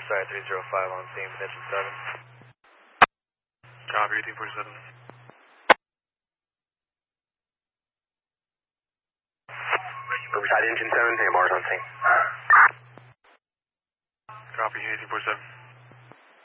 Riverside 305 on scene, position 7. Copy, 1847. Riverside engine 7, AMR's on scene. Copy, 1847.